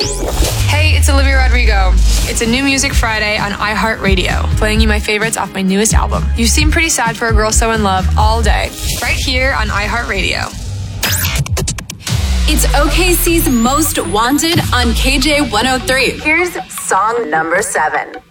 Hey, it's Olivia Rodrigo. It's a New Music Friday on iHeartRadio, playing you my favorites off my newest album. You seem pretty sad for a girl so in love all day, right here on iHeartRadio. It's OKC's Most Wanted on KJ 103. Here's song number 7.